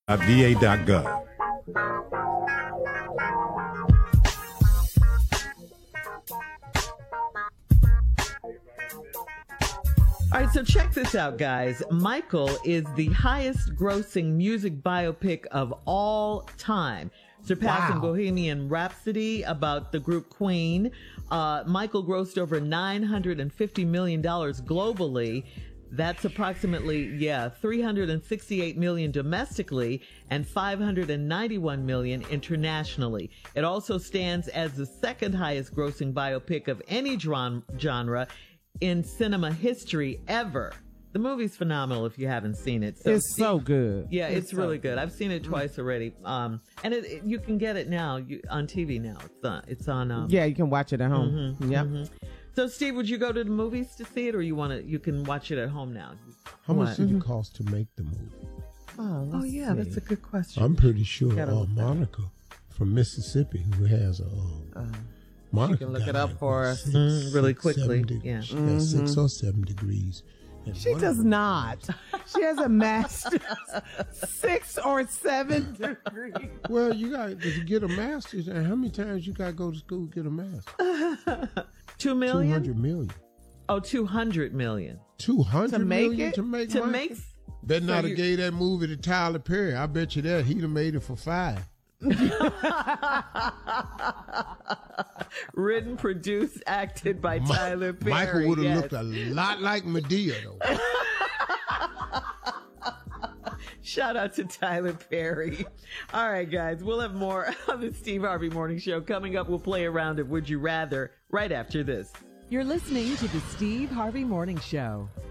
VA.gov. All right, so check this out, guys. Michael is the highest grossing music biopic of all time, surpassing Bohemian Rhapsody about the group Queen. Michael grossed over $950 million globally. That's approximately, $368 million domestically and $591 million internationally. It also stands as the second highest grossing biopic of any genre in cinema history ever. The movie's phenomenal if you haven't seen it. So it's so good. Yeah, it's really good. I've seen it twice already. And you can get it now on TV now. It's on. Yeah, you can watch it at home. So, Steve, would you go to the movies to see it, or you can watch it at home now? How much did it cost to make the movie? Oh, yeah, that's a good question. I'm pretty sure Monica from Mississippi, who has a Monica can look it up for us really quickly. She has 6 or 7 degrees. She does not. She has a master's, 6 or 7 degrees. Well, you got to get a master's, and how many times you got to go to school to get a master's? 2 million? 200 million. Oh, 200 million. 200 to make million it? to make To Michael? make. Better not have gave that movie to Tyler Perry. I bet you that he'd have made it for 5. Written, produced, acted by Tyler Perry. Michael would have looked a lot like Medea, though. Shout out to Tyler Perry. All right, guys, we'll have more on the Steve Harvey Morning Show. Coming up, we'll play a round of Would You Rather right after this. You're listening to the Steve Harvey Morning Show.